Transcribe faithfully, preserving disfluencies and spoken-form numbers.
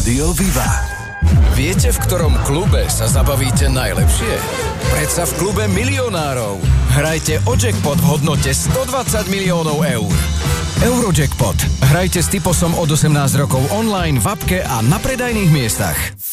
Rádio Viva. Viete, v ktorom klube sa zabavíte najlepšie? Predsa v klube milionárov. Hrajte o jackpot v hodnote stodvadsať miliónov eur. Eurojackpot. Hrajte s typosom od osemnásť rokov online, v apke a na predajných miestach.